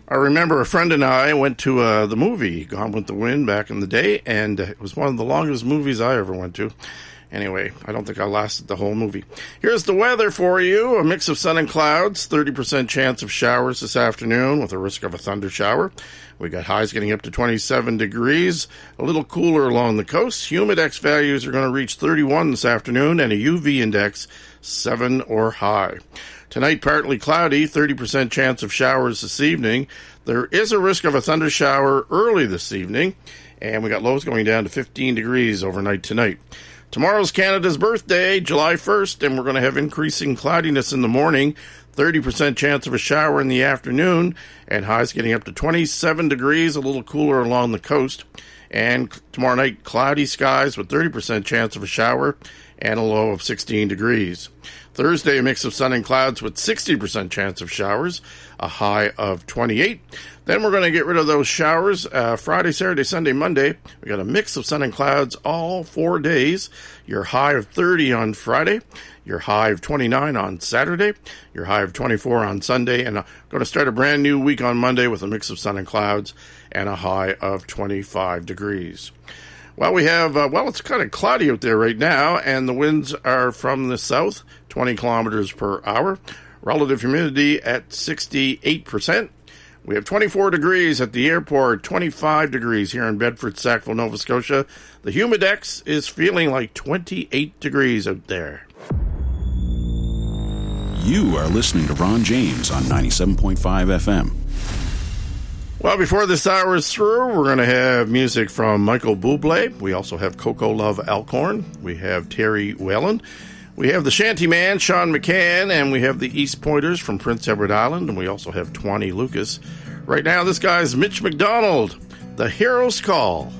I remember a friend and I went to the movie Gone with the Wind back in the day, and it was one of the longest movies I ever went to. Anyway, I don't think I lasted the whole movie. Here's the weather for you. A mix of sun and clouds, 30% chance of showers this afternoon with a risk of a thunder shower. We got highs getting up to 27 degrees, a little cooler along the coast. Humidex values are going to reach 31 this afternoon, and a UV index 7 or high. Tonight, partly cloudy, 30% chance of showers this evening. There is a risk of a thunder shower early this evening, and we got lows going down to 15 degrees overnight tonight. Tomorrow's Canada's birthday, July 1st, and we're going to have increasing cloudiness in the morning, 30% chance of a shower in the afternoon, and highs getting up to 27 degrees, a little cooler along the coast. And tomorrow night, cloudy skies with 30% chance of a shower and a low of 16 degrees. Thursday, a mix of sun and clouds with 60% chance of showers, a high of 28. Then we're going to get rid of those showers. Friday, Saturday, Sunday, Monday, we got a mix of sun and clouds all 4 days. Your high of 30 on Friday, your high of 29 on Saturday, your high of 24 on Sunday, and I'm going to start a brand new week on Monday with a mix of sun and clouds and a high of 25 degrees. Well, we have, it's kind of cloudy out there right now, and the winds are from the south, 20 kilometers per hour. Relative humidity at 68%. We have 24 degrees at the airport, 25 degrees here in Bedford, Sackville, Nova Scotia. The humidex is feeling like 28 degrees out there. You are listening to Ron James on 97.5 FM. Well, before this hour is through, we're going to have music from Michael Bublé. We also have Coco Love Alcorn. We have Terry Whalen. We have the Shanty Man, Sean McCann, and we have the East Pointers from Prince Edward Island, and we also have Tawny Lucas. Right now, this guy's Mitch McDonald, The Hero's Call.